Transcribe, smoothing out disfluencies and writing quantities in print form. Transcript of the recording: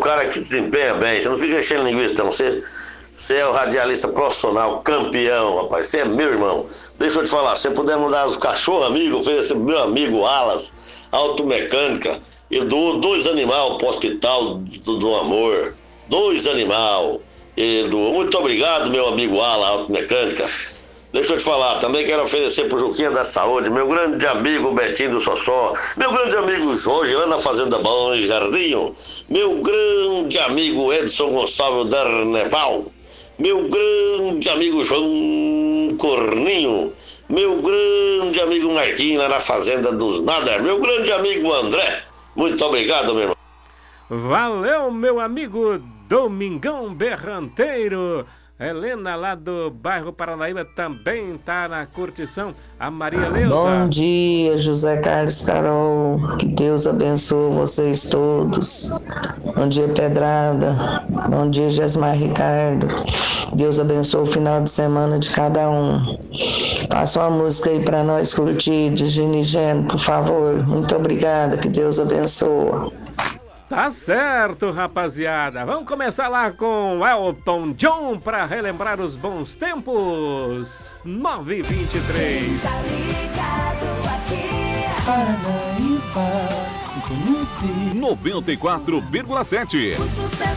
cara que desempenha bem, você não fica enchendo linguiça, não. Você é o radialista profissional, campeão, rapaz. Você é meu irmão. Deixa eu te falar, se puder mandar os cachorros amigos, oferecer pro meu amigo Alas, automecânica, eu dou 2 animais pro hospital do amor. 2 animais. Muito obrigado, meu amigo Alas, automecânica. Deixa eu te falar, também quero oferecer pro Juquinha da Saúde, meu grande amigo Betinho do Sossó, meu grande amigo Jorge, lá na Fazenda Bom Jardim, meu grande amigo Edson Gonçalves Darneval, meu grande amigo João Corninho, meu grande amigo Marquinhos lá na Fazenda dos Nada, meu grande amigo André. Muito obrigado, meu irmão. Valeu, meu amigo Domingão Berranteiro. Helena, lá do bairro Paranaíba, também tá na curtição. A Maria Leusa. Bom dia, José Carlos, Carol. Que Deus abençoe vocês todos. Bom dia, Pedrada. Bom dia, Gesmar Ricardo. Deus abençoe o final de semana de cada um. Passa uma música aí para nós curtir de Ginigeno, por favor. Muito obrigada. Que Deus abençoe. Tá certo, rapaziada. Vamos começar lá com Elton John para relembrar os bons tempos. 9h23. Tá ligado aqui. Paranaíba, sintonize 94,7. O sucesso